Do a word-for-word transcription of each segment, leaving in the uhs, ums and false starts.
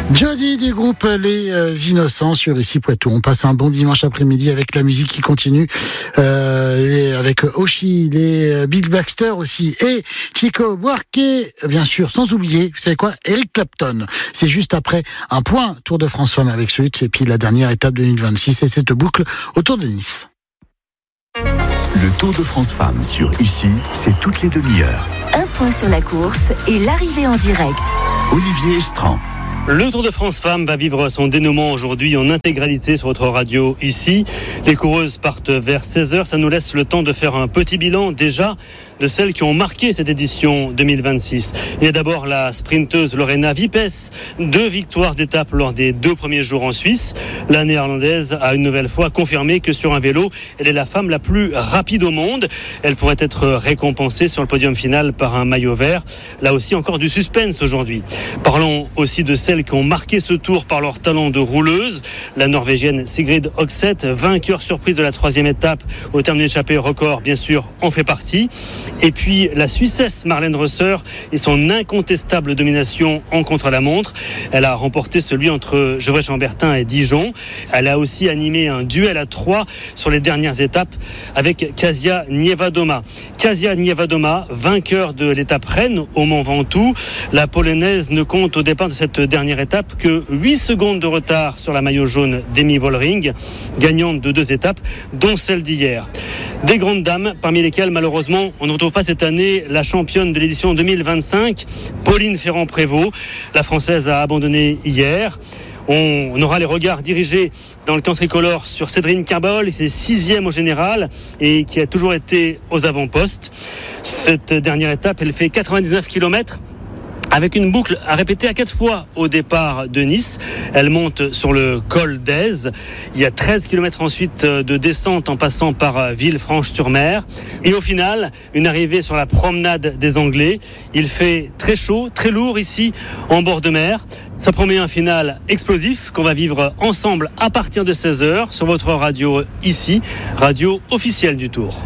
Jody du groupe Les euh, Innocents sur Ici Poitou. On passe un bon dimanche après-midi avec la musique qui continue, euh, et avec Oshi, les Bill Baxter aussi, et Chico Buarque, bien sûr, sans oublier, vous savez quoi, Eric Clapton. C'est juste après un point Tour de France Femmes avec Suite, et puis la dernière étape deux mille vingt-six, et cette boucle autour de Nice. Le Tour de France Femmes sur Ici, c'est toutes les demi-heures. Un point sur la course et l'arrivée en direct. Olivier Estran. Le Tour de France Femmes va vivre son dénouement aujourd'hui en intégralité sur votre radio ici. Les coureuses partent vers seize heures. Ça nous laisse le temps de faire un petit bilan déjà de celles qui ont marqué cette édition deux mille vingt-six. Il y a d'abord la sprinteuse Lorena Wippes, deux victoires d'étape lors des deux premiers jours en Suisse. La néerlandaise a une nouvelle fois confirmé que sur un vélo, elle est la femme la plus rapide au monde. Elle pourrait être récompensée sur le podium final par un maillot vert. Là aussi, encore du suspense aujourd'hui. Parlons aussi de celles qui ont marqué ce tour par leur talent de rouleuse. La Norvégienne Sigrid Høgseth, vainqueur surprise de la troisième étape au terme d'une échappée record, bien sûr, en fait partie. Et puis la Suissesse Marlène Rösser et son incontestable domination en contre-la-montre. Elle a remporté celui entre Gevrey-Chambertin et Dijon. Elle a aussi animé un duel à trois sur les dernières étapes avec Kasia Niewiadoma. Kasia Niewiadoma, vainqueur de l'étape Rennes au Mont Ventoux. La Polonaise ne compte au départ de cette dernière étape que huit secondes de retard sur la maillot jaune d'Emi Vollering, gagnante de deux étapes, dont celle d'hier. Des grandes dames, parmi lesquelles malheureusement on ne retrouve pas cette année la championne de l'édition deux mille vingt-cinq, Pauline Ferrand-Prévot. La Française a abandonné hier. On aura les regards dirigés dans le camp tricolore sur Cédrine Carbol, c'est sixième au général et qui a toujours été aux avant-postes. Cette dernière étape, elle fait quatre-vingt-dix-neuf kilomètres. Avec une boucle à répéter à quatre fois au départ de Nice. Elle monte sur le col d'Aise. Il y a treize kilomètres ensuite de descente en passant par Villefranche-sur-Mer. Et au final, une arrivée sur la promenade des Anglais. Il fait très chaud, très lourd ici en bord de mer. Ça promet un final explosif qu'on va vivre ensemble à partir de seize heures sur votre radio ici, radio officielle du Tour.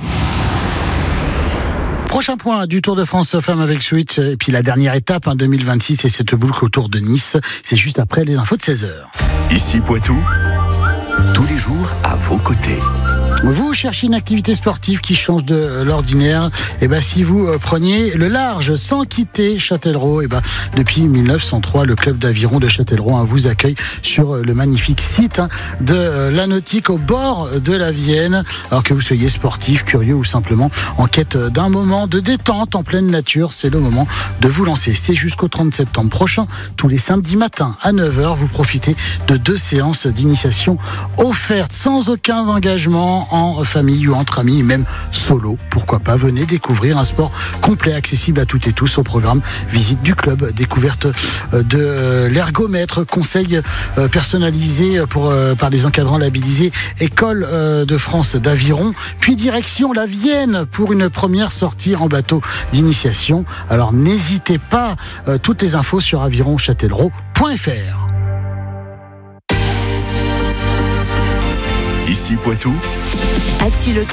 Prochain point du Tour de France Femmes avec Suite, et puis la dernière étape, hein, deux mille vingt-six, et cette boucle autour de Nice. C'est juste après les infos de seize heures. Ici Poitou, tous les jours à vos côtés. Vous cherchez une activité sportive qui change de l'ordinaire, et ben si vous preniez le large sans quitter Châtellerault, et ben depuis mille neuf cent trois, le club d'aviron de Châtellerault hein, vous accueille sur le magnifique site hein, de la nautique au bord de la Vienne. Alors que vous soyez sportif, curieux ou simplement en quête d'un moment de détente en pleine nature, c'est le moment de vous lancer. C'est jusqu'au trente septembre prochain, tous les samedis matins à neuf heures, vous profitez de deux séances d'initiation offertes sans aucun engagement, en famille ou entre amis, même solo, pourquoi pas. Venez découvrir un sport complet, accessible à toutes et tous au programme. Visite du club, découverte de l'ergomètre, conseils personnalisés pour, par les encadrants labellisés École de France d'aviron, puis direction la Vienne pour une première sortie en bateau d'initiation. Alors n'hésitez pas, toutes les infos sur aviron châtellerault point f r. Ici Poitou. Actu